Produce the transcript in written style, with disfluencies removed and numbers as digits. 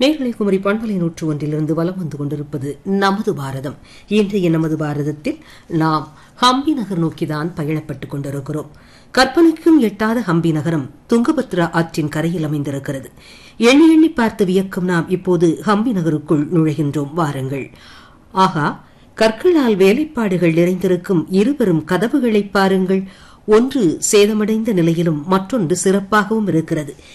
நேர்களை குமரி பண்பலை 101 வலம் வந்து கொண்டிருப்பது நமது பாரதம். இன்றைய நமது பாரதத்தில் நாம் ஹம்பி நகர் நோக்கிதான் பயணப்பட்டுக் கொண்டிருக்கிறோம். கற்பனைக்கும் எட்டாத ஹம்பி நகரம் துங்கபத்ரா ஆற்றின் கரையில் அமைந்திருக்கிறது. எண்ணி எண்ணி பார்த்து வியக்கும் நாம் இப்போது ஹம்பி நகருக்குள் நுழைகின்றோம். வாருங்கள். ஆகா, கற்களால் வேலைப்பாடுகள் நிறைந்திருக்கும் இருவரும் கதவுகளை பாருங்கள். ஒன்று சேதமடைந்த நிலையிலும் மற்றொன்று சிறப்பாகவும் இருக்கிறது.